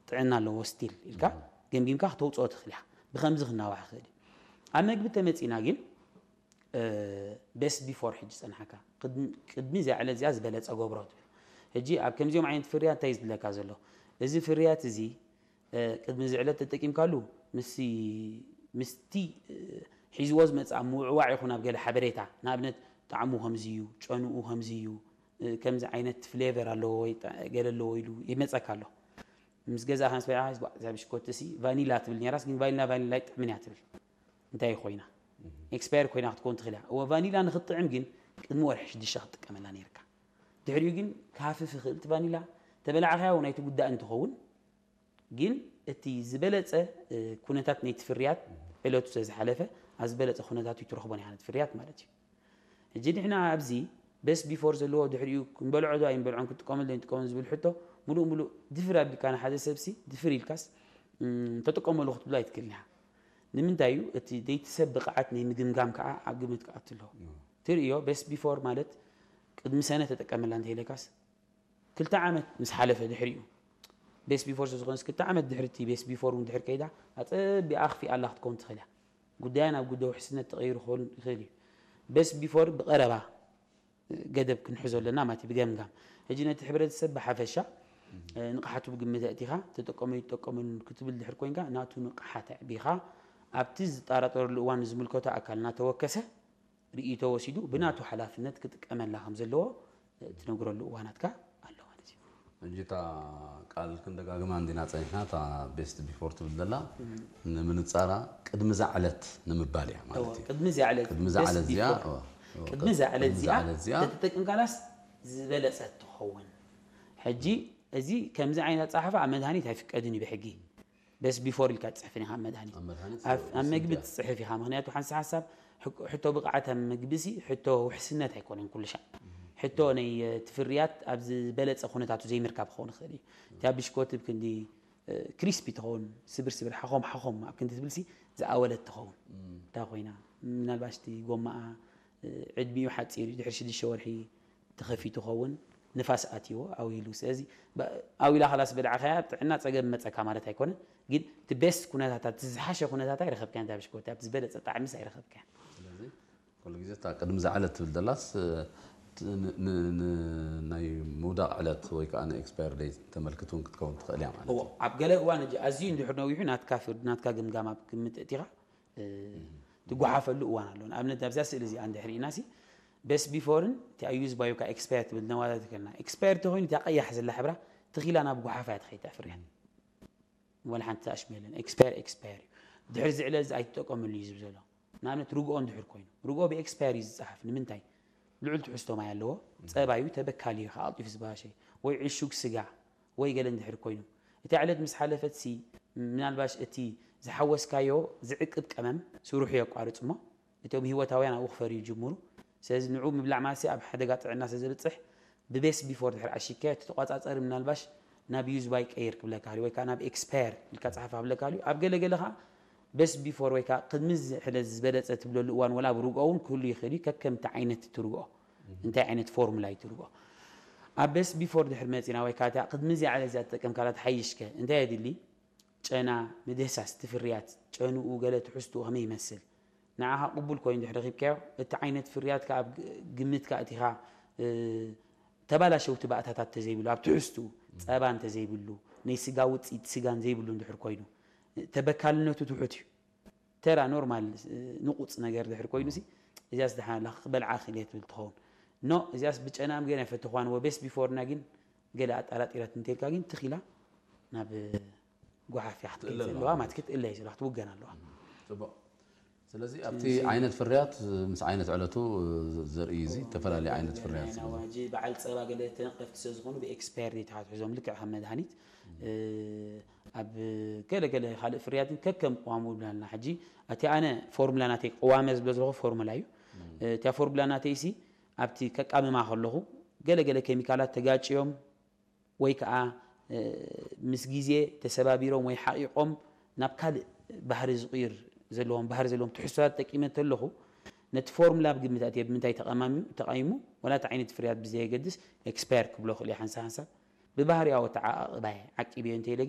ጥዕና ኣለዎ ስቲል ኢልካ ገምጊምካ ክትውፅኦ ትኽእል ኢኻ ብኸምዚ ክናዋሕ ክእል ኣብ መግቢ ተመፂና ግን best before ሕጂ ፀንሓካ ቅድሚ ዝዕለ እዚኣ ዝበለፀ ገብሮ ትብል ሕጂ ኣብ ከምዚኦም ዓይነት ፍርያት እንታይ ዝብለካ ዘሎ እዚ ፍርያት እዚ ቅድሚ ዝዕለ ተጠቂምካሉ ምስቲ ሒዝዎ ዝመፅእ ኣብ ምውዕዋዕ ይኹን ኣብ ገለ ሓበሬታ ንኣብነት ጣዕሙ ከምዚ እዩ ጨንኡ ከምዚ እዩ ከምዚ ዓይነት ፍሌቨር ኣለዎ ወይ ገለ ኣለዎ ኢሉ ይመፀካ ኣሎ ምስ ገዛኻ ምስ በልዓኻ እዛ ብሽኮትሲ ቫኒላ ትብል ነራስ ግን ቫኒላ ይጥዕምን እያ ትብል እንታይ ኮይና ኤክስፓየር ኮይና ክትኮን ትኽእል እያ ወቫኒላ ንኽጥዕም ግን ቅድሚ ወርሒ 6 ክትጥቀመላ ነይርካ ድሕሪኡ ግን ካፍፍ ይኽእል እቲ ቫኒላ ተበላዕኻዮ ናይቲ ጉዳእ እንትኸውን ግን እቲ ዝበለፀ ኩነታት ናይቲ ፍርያት ዕለቱ ስለዝሓለፈ ኣብ ዝበለፀ ኩነታት ይትረኽቦን ኢኻ ነቲ ፍርያት ማለት እዩ ሕጂ ንሕና ኣብዚ best before ዘለዎ ድሕሪኡ ክንበልዖ ዶ ኣይንበልዖን ክትጥቀመሉ ንጥቀመሉ ዝብል ሕቶ ሙሉእ ድፍር ኣቢልካ ንሓደ ሰብሲ ድፍር ኢልካስ ተጥቀመሉ ክትብሎ ኣይትክእልን ኢኻ ንምንታይ እዩ እቲ ደይቲ ሰብ ብቕዓት ናይ ምግምጋም ከዓ ኣብ ግምት ክኣቱ ኣለዎ ትርእዮ best before ማለት ቅድሚ ሰነ ተጠቀመላ እንተኢለካስ 2 ዓመት ምስ ሓለፈ ድሕሪኡ best before ዝኾነስ 2 ዓመት ድሕርቲ best before እውን ድሕር ከይዳ ኣፀቢኣ ኣኽፊኣላ ክትኮን ትኽእል እያ ጉዳይ ናብ ጉዳይ ውሕስነት ተቐይሩ ክኸውን ይኽእል እዩ best before ብቐረባ ገደብ ክንሕዞ ኣለና ማለት ብገምጋም ሕጂ ነቲ ሕብረተሰብ ብሓፈሻ ንቕሓቱ ብግምት ኣእቲኻ ተጠቀመሉ ክትብል ድሕር ኮይንካ ናቱ ንቕሓት ኣዕቢኻ ኣብቲ ዝጠራጠረሉ እዋን ዝምልከቶ ኣካል እናተወከሰ ርእይቶ ወሲዱ ብናቱ ሓላፍነት ክጥቀመላ ከም ዘለዎ ትነግረሉ እዋናትካ ኣሎ ማለት እዩ እንጂታ ቃል ክንደጋግማ እንዲና ፀኒሕና እታ ቤስት ቢፎር ትብል ዘላ ንምንፃራ ቅድሚ ዝዓለት ንምባል እያ ማለት እዩ ቅድሚ ዝዓለት እዚኣ ቅድሚ ዝዓለት እዚኣ ተጠቅምካላስ ዝበለፀት ትኸውን ሕጂ እዚ ከምዚ ዓይነት ፃሓፋ ኣብ መድሃኒት ኣይፍቀድን እዩ ብሕጊ best before ኢልካ ትፅሕፍን ኢኻ መድሃኒት ኣብ መግቢ ትፅሕፍ ኢኻ ምክንያቱ ሓንሳ ሓሳብ ሕቶ ብቕዓት ኣብ መግቢሲ ሕቶ ውሕስነት ኣይኮነን ኩሉ ሻዕ ሕቶ ናይ ትፍርያት ኣብ ዝበለፀ ኩነታቱ ዘይምርካብ ክኸውን ይኽእል እዩ እቲ ኣብ ብሽኮት ብክንዲ ክሪስፒ ትኸውን ስብር ሓኾም ኣብ ክንዲ ትብልሲ ዝኣወለት ትኸውን እንታ ኮይና ምናልባሽ እቲ ጎማኣ ዕድሚኡ ሓፂር ድሕሪ 6 ወርሒ ተኸፊቱ ኸውን ንፋስ ኣትይዎ ኣዊሉ ስለዚ ኣዊላ خلاص በልዓኸያ ጥዕና ፀገም መፀካ ማለት ኣይኮነን ግን እቲ ቤስት ኩነታታት ዝሓሸ ኩነታታት ይረኸብካ እንታ ብሽኮት ኣብ ዝበለፀ ጣዕሚስ ኣይረኸብካ ስለዚ ኩሉ ግዜ እታ ቅድሚ ዝዓለት ትብል ዘላስ ናይ ምውዳቕ ዕለት ወይ ከዓ ንኤክስፓየር ዴት ተመልክቱ ክትከውን ትኽእል እያ ማለት እዩ ኣብ ገለ እዋን ኣዝዩ እንድሕር ነዊሑ ናትካ ግምጋም ኣብ ግምት እቲኻ ትጓሓፈሉ እዋን ኣሎ ንኣብነት ኣብዛ ስእሊ እዚኣ እንድሕር ኢናሲ best before ti use by ka expert bil nawada kana expert hoyn ti qayah zalla xibra tkhila na bguhafa tkhayta friyan wala hanta ashmelan expert ድሕር ዝዕለ ኣይተጠቀመሉ እዩ ዝብዘሎ ንኣብነት ርግኦ እንድሕር ኮይኑ ርግኦ ብኤክስፓየር ይዝፅሓፍ ንምንታይ ልዑል ትሕዝቶ ማይ ኣለዎ ፀባዩ ተበካሊ እዩ ኣልጢፍ ዝባሸ ወይ ዕሹግ ስጋ ወይ ገለ እንድሕር ኮይኑ እቲ ዕለት ምስ ሓለፈት ሲ ምናልባሽ እቲ ዝሓወስካዮ ዝዕቅብ ቀመም ስሩሕ የቋርፅ እሞ እቶም ህይወታውያን ኣብኡ ክፈርዩ ይጅምሩ ስለዚ ንዑ ምብላዕ ማሲ ኣብ ሓደጋ ጥዕና ስለዝብፅሕ ብቤስ ቢፎር ድሕር ዓሽከያ ተቆፃፀሪ ምናልባሽ ናብ ዩዝ ባይ ቀይር ክብለካ ወይ ከዓ ናብ ኤክስፓየር ኢልካ ፅሓፍ ኣብለካ እዩ ኣብ ገለገለ ኻ best before ወይ ከዓ ቅድሚ ዝሕለ ዝበለፀ ትብለሉ እዋን ወላ ብርግኦውን ክህሉ ይኽእል እዩ ከከምቲ ዓይነት ትርግኦ እንታይ ዓይነት ፎርሙላ ይትርግኦ ኣብ best before ድሕር መፂና ወይ ከዓ ቅድሚ ዝዓለ እዚኣ ተጠቀምካላ ትሓይሽከ እንታይ የድሊ ጨና ምድህሳስ ትፍርያት ጨንኡ ገለ ትሕዝትኡ ከመይ ይመስል ንዓኻ ቅቡል ኮይኑ ድሕሪ ረኺብካዮ እቲ ዓይነት ፍርያትካ ኣብ ግምትካ እቲኻ ተባላሸውቲ ባእታታት ተዘይብሉ ኣብ ትሕዝትኡ ፀባ እንተዘይብሉ ናይ ስጋ ውፅኢት ስጋን ዘይብሉ እንድሕር ኮይኑ ተበካልነቱ ትሑት እዩ ተራ ኖርማል ንቁፅ ነገር ድሕር ኮይኑ ሲ እዚያስ ደሓላ ክበልዓ ክልየት ብል ትኸውን ኖ እዚያስ ብጨናም ገና ይፈትኳን ወቤስ ቢፎርና ግን ገለ ኣጣራጢረት እንተልካ ግን ትኺላ ናብ ጓሓፍ ያኽትክል ዘለዋ ማለት ክትእለ እዩ ዘለዋ ክትውገን ኣለዋ ፅቡቅ ስለዚ ኣብቲ ዓይነት ፍርያት ምስ ዓይነት ዕለቱ ዘርኢ እዚ ተፈላለየ ዓይነት ፍርያት ዋጂ በዓል ፀባ ገለ ተነቀፍቲ ስለዝኾኑ ብኤክስፓየር ዴት ሓትሒዞም ልክዕ ከም መድሃኒት ኣብ ገለገለ ካልእ ፍርያትን ከከም ቅዋሙ ብላልና ሕጂ እቲ ኣነ ፎርሙላ ናተይ ቅዋመ ዝብሎ ዘለኹ ፎርሙላ እዩ እታ ፎርሙላ ናተይ ሲ ኣብቲ ከቃምማ ከለኹ ገለገለ ኬሚካላት ተጋጭዮም ወይ ከዓ ምስ ግዜ ተሰባቢሮም ወይ ሓቂቆም ናብ ካልእ ባህሪ ዝቕይር ዘለዎም ባህሪ ዘለዎም ትሕዝቶታት ጠቂመ ተለኹ ነቲ ፎርሙላ ብግምት ኣትየ ብምንታይ ተቃሚሙ ወላ እቲ ዓይነት ፍርያት ብዘየገድስ ኤክስፓየር ክብሎ ክእል እየ ሓንሳ ሓንሳብ ብባህርያዊ ተዓቅባየ ዓቂበዮ እንተይለ